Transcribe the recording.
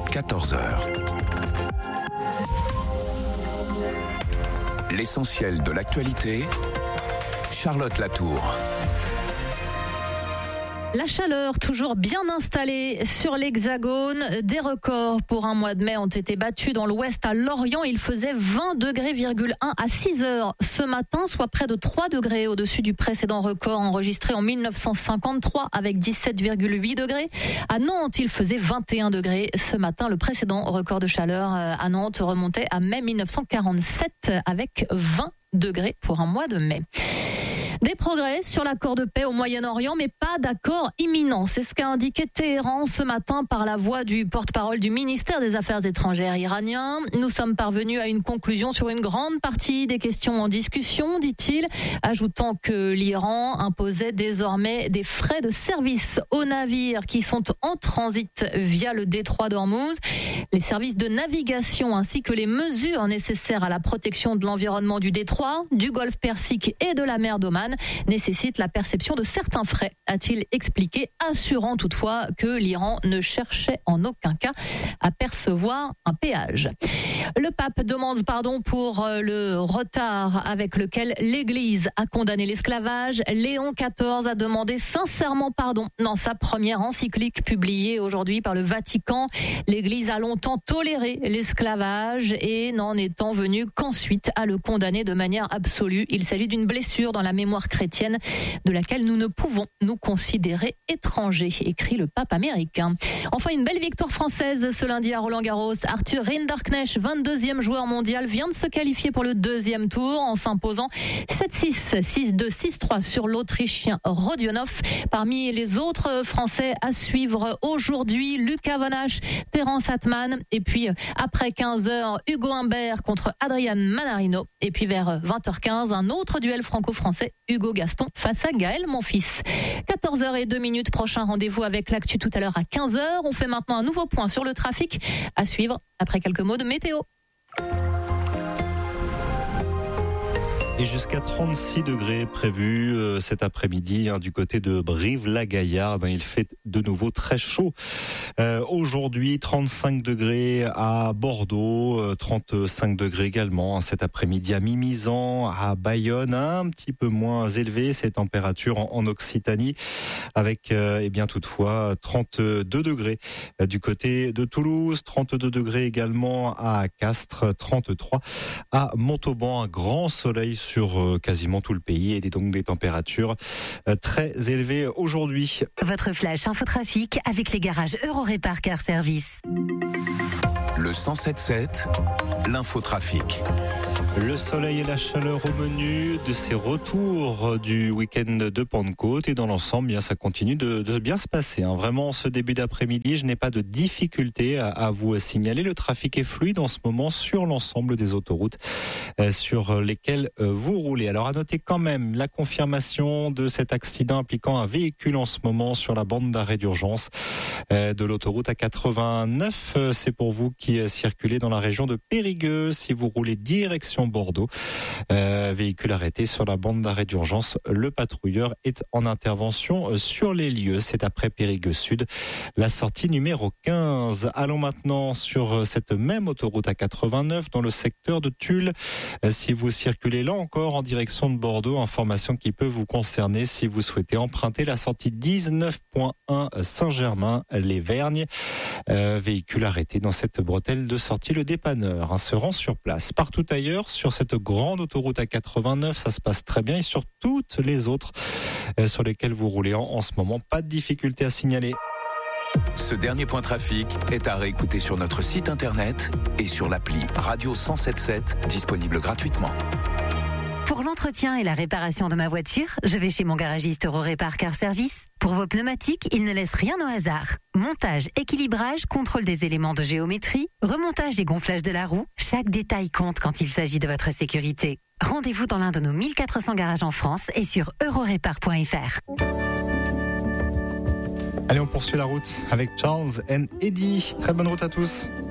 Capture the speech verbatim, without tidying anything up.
quatorze heures. L'essentiel de l'actualité, Charlotte Latour. La chaleur toujours bien installée sur l'Hexagone. Des records pour un mois de mai ont été battus dans l'ouest à Lorient. Il faisait vingt degrés virgule un à six heures ce matin, soit près de trois degrés au-dessus du précédent record enregistré en mille neuf cent cinquante-trois avec dix-sept virgule huit degrés. À Nantes, il faisait vingt et un degrés ce matin. Le précédent record de chaleur à Nantes remontait à mai mille neuf cent quarante-sept avec vingt degrés pour un mois de mai. Des progrès sur l'accord de paix au Moyen-Orient, mais pas d'accord imminent. C'est ce qu'a indiqué Téhéran ce matin par la voix du porte-parole du ministère des Affaires étrangères iranien. Nous sommes parvenus à une conclusion sur une grande partie des questions en discussion, dit-il, ajoutant que l'Iran imposait désormais des frais de service aux navires qui sont en transit via le détroit d'Ormuz. Les services de navigation ainsi que les mesures nécessaires à la protection de l'environnement du détroit, du golfe Persique et de la mer d'Oman nécessite la perception de certains frais, a-t-il expliqué, assurant toutefois que l'Iran ne cherchait en aucun cas à percevoir un péage. Le pape demande pardon pour le retard avec lequel l'Église a condamné l'esclavage. Léon quatorze a demandé sincèrement pardon dans sa première encyclique publiée aujourd'hui par le Vatican. L'Église a longtemps toléré l'esclavage et n'en étant venue qu'ensuite à le condamner de manière absolue. Il s'agit d'une blessure dans la mémoire chrétienne de laquelle nous ne pouvons nous considérer étrangers, écrit le pape américain. Enfin, une belle victoire française ce lundi à Roland-Garros. Arthur Rinderknecht, vingt-deuxième joueur mondial, vient de se qualifier pour le deuxième tour en s'imposant sept six, six deux, six trois sur l'Autrichien Rodionov. Parmi les autres Français à suivre aujourd'hui, Lucas Van Hache, Terence Atman et puis après quinze heures, Hugo Humbert contre Adrian Manarino. Et puis vers vingt heures quinze, un autre duel franco-français, Hugo Gaston face à Gaël Monfils. quatorze heures zéro deux minutes, prochain rendez-vous avec l'actu tout à l'heure à quinze heures. On fait maintenant un nouveau point sur le trafic à suivre après quelques mots de météo. Et jusqu'à trente-six degrés prévus euh, cet après-midi hein, du côté de Brive-la-Gaillarde. Hein, il fait de nouveau très chaud. Euh, aujourd'hui, trente-cinq degrés à Bordeaux, euh, trente-cinq degrés également hein, cet après-midi à Mimizan, à Bayonne. Un petit peu moins élevé ces températures en, en Occitanie, avec euh, eh bien toutefois trente-deux degrés euh, du côté de Toulouse, trente-deux degrés également à Castres, trente-trois à Montauban. Un grand soleil sur euh, quasiment tout le pays et des, donc des températures euh, très élevées aujourd'hui. Votre flash infotrafic avec les garages Eurorépar Car Service. Le cent sept sept, l'infotrafic. Le soleil et la chaleur au menu de ces retours du week-end de Pentecôte et dans l'ensemble, bien ça continue de, de bien se passer. Hein. Vraiment, ce début d'après-midi, je n'ai pas de difficulté à, à vous signaler. Le trafic est fluide en ce moment sur l'ensemble des autoroutes euh, sur lesquelles euh, vous roulez. Alors à noter quand même la confirmation de cet accident impliquant un véhicule en ce moment sur la bande d'arrêt d'urgence euh, de l'autoroute A quatre-vingt-neuf. Euh, c'est pour vous qui euh, circulez dans la région de Périgueux. Si vous roulez direction Bordeaux, euh, véhicule arrêté sur la bande d'arrêt d'urgence. Le patrouilleur est en intervention sur les lieux. C'est après Périgueux Sud, la sortie numéro quinze. Allons maintenant sur cette même autoroute A quatre-vingt-neuf dans le secteur de Tulle. Si vous circulez là encore en direction de Bordeaux, information qui peut vous concerner si vous souhaitez emprunter la sortie dix-neuf point un Saint-Germain-les-Vergnes. Euh, véhicule arrêté dans cette bretelle de sortie. Le dépanneur hein, se rend sur place. Partout ailleurs, sur cette grande autoroute A quatre-vingt-neuf, ça se passe très bien et sur toutes les autres euh, sur lesquelles vous roulez en, en ce moment, pas de difficulté à signaler. Ce dernier point trafic est à réécouter sur notre site internet et sur l'appli Radio cent soixante-dix-sept, disponible gratuitement. Pour l'entretien et la réparation de ma voiture, je vais chez mon garagiste Eurorépar Car Service. Pour vos pneumatiques, il ne laisse rien au hasard. Montage, équilibrage, contrôle des éléments de géométrie, remontage et gonflage de la roue, chaque détail compte quand il s'agit de votre sécurité. Rendez-vous dans l'un de nos mille quatre cents garages en France et sur eurorépar point f r. Allez, on poursuit la route avec Charles and Eddie. Très bonne route à tous.